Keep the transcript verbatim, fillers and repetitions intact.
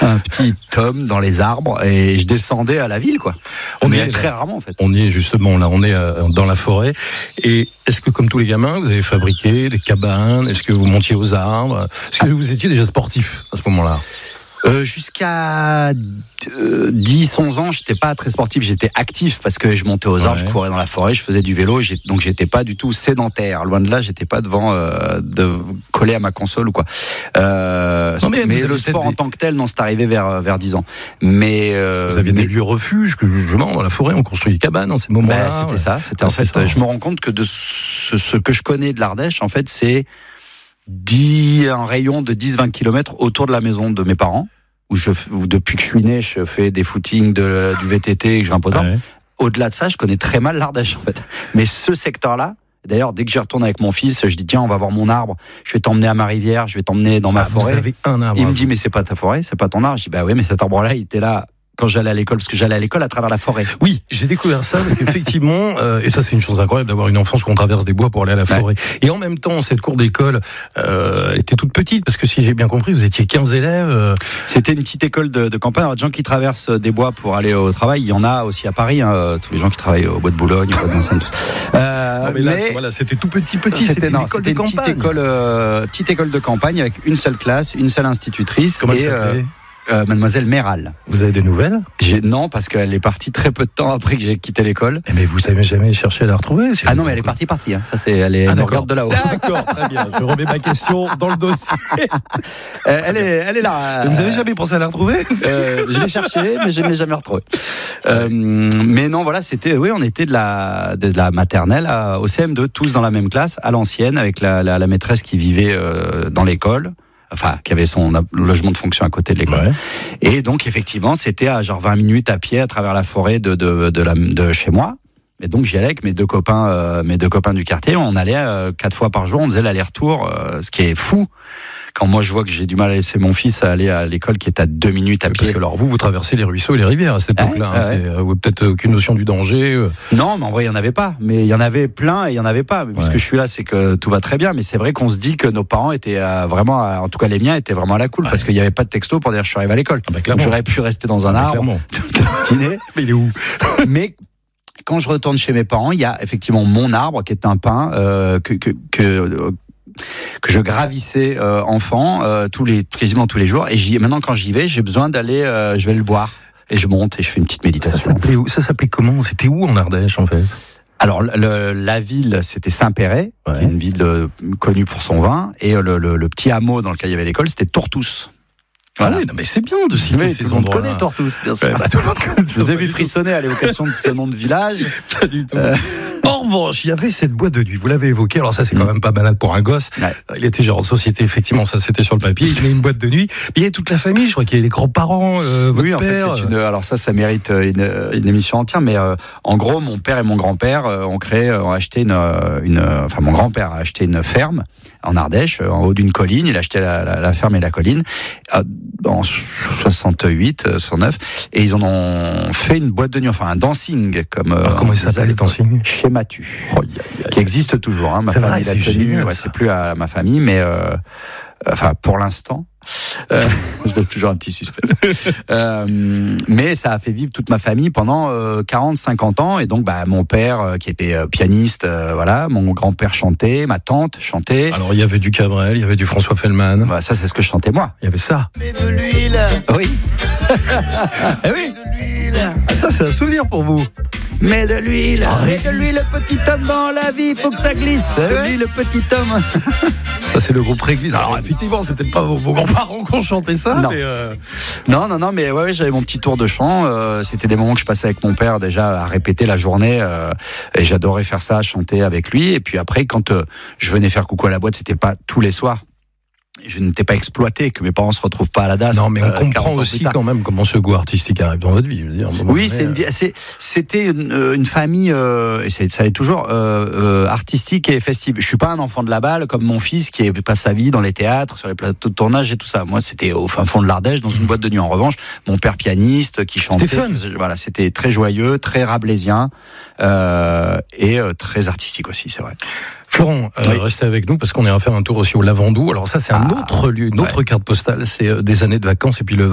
un petit tome dans les arbres et je descendais à la ville, quoi. On Mais y est très là. rarement, en fait. On y est justement là, on est euh, dans la forêt. Et est-ce que, comme tous les gamins, vous avez fabriqué des cabanes? Est-ce que vous montiez aux arbres? Est-ce que vous étiez déjà sportif à ce moment-là? Euh, jusqu'à euh, dix onze ans, j'étais pas très sportif, j'étais actif parce que je montais aux arbres, ouais. Je courais dans la forêt, je faisais du vélo, j'ai, donc j'étais pas du tout sédentaire. Loin de là, j'étais pas devant euh, de coller à ma console ou quoi. Euh, non, mais mais le sport des... en tant que tel, non, c'est arrivé vers vers dix ans. Mais euh, vous avez mais... des lieux refuges que justement dans la forêt, on construit des cabanes en ces moments-là. Ben, c'était ouais. ça. C'était ah, en fait, ça. Je me rends compte que de ce, ce que je connais de l'Ardèche, en fait, c'est dix un rayon de dix vingt kilomètres autour de la maison de mes parents. Où je, où depuis que je suis né, je fais des footings de, du V T T et que je grimpe aux arbres. Ouais. Au-delà de ça, je connais très mal l'Ardèche, en fait. Mais ce secteur-là, d'ailleurs, dès que j'y retourne avec mon fils, je dis, tiens, on va voir mon arbre, je vais t'emmener à ma rivière, je vais t'emmener dans ma ah, forêt. Vous avez un arbre. Il me dit, mais c'est pas ta forêt, c'est pas ton arbre. Je dis, bah oui, mais cet arbre-là, il était là quand j'allais à l'école, parce que j'allais à l'école à travers la forêt. Oui, j'ai découvert ça, parce qu'effectivement, euh, et ça c'est une chance incroyable d'avoir une enfance où on traverse des bois pour aller à la forêt. Ouais. Et en même temps, cette cour d'école, euh, elle était toute petite, parce que si j'ai bien compris, vous étiez quinze élèves. Euh... C'était une petite école de, de campagne. Alors, des gens qui traversent des bois pour aller au travail, il y en a aussi à Paris, hein, tous les gens qui travaillent au bois de Boulogne, au bois de Vincennes, tout ça. Euh, non, mais là, mais voilà, c'était tout petit, petit, c'était, c'était une non, école c'était de une campagne. Petite école, euh, petite école de campagne avec une seule classe, une seule institutrice. Comment et, elle s'appelait euh, Euh, Mademoiselle Méral. Vous avez des nouvelles? J'ai, non, parce qu'elle est partie très peu de temps après que j'ai quitté l'école. Eh mais vous savez jamais cherché à la retrouver? Si ah non, mais elle est partie, partie. Hein. Ça, c'est, elle est, ah, elle regarde de là-haut. D'accord, très bien. Je remets ma question dans le dossier. elle est, elle est là. Vous avez jamais pensé à la retrouver? euh, Je l'ai cherchée, mais je ne l'ai jamais retrouvée. Euh, mais non, voilà, c'était, oui, on était de la, de la maternelle à, au C M deux, tous dans la même classe, à l'ancienne, avec la, la, la maîtresse qui vivait euh, dans l'école. Enfin, qui avait son logement de fonction à côté de l'école. Ouais. Et donc, effectivement, c'était à genre vingt minutes à pied à travers la forêt de, de, de, la, de chez moi. Et donc, j'y allais avec mes deux copains, euh, mes deux copains du quartier. On allait euh, quatre fois par jour, on faisait l'aller-retour, euh, ce qui est fou. Quand moi je vois que j'ai du mal à laisser mon fils aller à l'école qui est à deux minutes à pied. Parce que alors vous, vous traversez les ruisseaux et les rivières à cette époque-là. Ouais, hein, ouais. C'est, euh, vous peut-être aucune notion du danger. Euh. Non, mais en vrai il y en avait pas. Mais il y en avait plein et il y en avait pas. Mais puisque ouais. je suis là, c'est que tout va très bien. Mais c'est vrai qu'on se dit que nos parents étaient euh, vraiment, euh, en tout cas les miens étaient vraiment à la cool ouais. parce qu'il y avait pas de texto pour dire je suis arrivé à l'école. Ah bah, donc j'aurais pu rester dans un ah bah, arbre toute la matinée. Mais il est où? Mais quand je retourne chez mes parents, il y a effectivement mon arbre qui est un pin euh, que que, que euh, que je gravissais euh, enfant euh, tous les quasiment tous les jours et j'y, maintenant quand j'y vais j'ai besoin d'aller euh, je vais le voir et je monte et je fais une petite méditation. Ça s'appelait où? Ça s'appelait comment? C'était où en Ardèche en fait? Alors le, la ville c'était Saint-Péret, ouais. qui est une ville euh, connue pour son vin et le, le, le petit hameau dans lequel il y avait l'école c'était Tourtous. Voilà. Ah oui, non, mais c'est bien de citer oui, ces tout le monde endroits. Connaît Tourtous, bien sûr. Ouais, bah, tout le monde connaît. Je vous ai vu frissonner à l'évocation de ce nom de village. Pas du tout. Euh... En revanche, il y avait cette boîte de nuit. Vous l'avez évoqué. Alors ça, c'est quand même pas banal pour un gosse. Ouais. Il était gérant de société. Effectivement, ça c'était sur le papier. Il avait une boîte de nuit. Il y avait toute la famille. Je crois qu'il y avait les grands-parents. Euh, votre oui, en père. fait, c'est une. Alors ça, ça mérite une, une émission entière. Mais euh, en gros, mon père et mon grand-père euh, ont créé, ont acheté une, une. Enfin, mon grand-père a acheté une ferme en Ardèche, en haut d'une colline. Il a acheté la, la, la ferme et la colline. Euh, en soixante-huit, soixante-neuf, et ils en ont fait une boîte de nuit, enfin un dancing, comme. Alors, comment ça s'appelle ce dancing? Chez Mathieu, oh, yeah, yeah, qui existe toujours. Hein, ma c'est famille vrai, l'a c'est tenu, génial, ouais, c'est plus à ma famille, mais euh, enfin pour l'instant. Euh, je laisse toujours un petit suspense. euh, mais ça a fait vivre toute ma famille pendant euh, quarante cinquante ans. Et donc, bah, mon père, euh, qui était euh, pianiste, euh, voilà, mon grand-père chantait, ma tante chantait. Alors, il y avait du Cabrel, il y avait du François Fellman. Bah, ça, c'est ce que je chantais moi. Il y avait ça. Mais de l'huile. Oui. Eh oui. De l'huile. Ah, ça, c'est un souvenir pour vous. Mais de l'huile. Oh, mais de l'huile, le petit homme dans la vie, faut que ça glisse. De l'huile, le petit homme. Ça, c'est le groupe Réglisse. Alors, effectivement, c'est peut-être pas vos, vos grands-parents qui ont chanté ça. Non. Mais euh... non, non, non, mais ouais, ouais, j'avais mon petit tour de chant. Euh, c'était des moments que je passais avec mon père déjà à répéter la journée. Euh, et j'adorais faire ça, chanter avec lui. Et puis après, quand euh, je venais faire coucou à la boîte, c'était pas tous les soirs. Je n'étais pas exploité, que mes parents se retrouvent pas à la D A S. Non, mais on euh, comprend aussi quand même comment ce goût artistique arrive dans votre vie. Je veux dire, oui, donné, c'est une vie, c'est, c'était une, une famille, euh, et c'est, ça est toujours euh, euh, artistique et festive. Je suis pas un enfant de la balle comme mon fils qui passe sa vie dans les théâtres, sur les plateaux de tournage et tout ça. Moi, c'était au fin fond de l'Ardèche, dans une boîte de nuit. En revanche, mon père pianiste qui chantait. C'était fun. Voilà, c'était très joyeux, très rabelaisien euh, et euh, très artistique aussi, c'est vrai. Florent, euh, oui. restez avec nous parce qu'on est à faire un tour aussi au Lavandou. Alors ça, c'est un ah, autre lieu, une autre ouais. carte postale. C'est euh, des années de vacances et puis le